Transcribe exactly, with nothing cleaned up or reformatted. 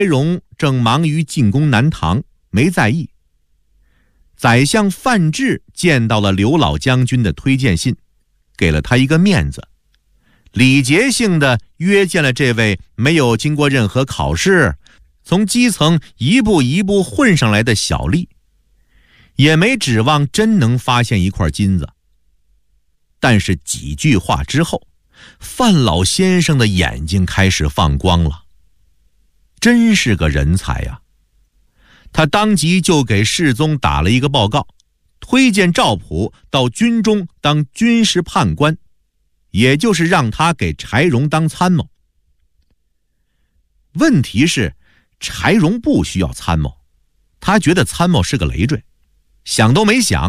荣正忙于进攻南唐，没在意。宰相范质见到了刘老将军的推荐信，给了他一个面子，礼节性的约见了这位没有经过任何考试，从基层一步一步混上来的小吏，也没指望真能发现一块金子。但是几句话之后，范老先生的眼睛开始放光了，真是个人才呀！他当即就给世宗打了一个报告，推荐赵普到军中当军事判官，也就是让他给柴荣当参谋。问题是柴荣不需要参谋，他觉得参谋是个累赘，想都没想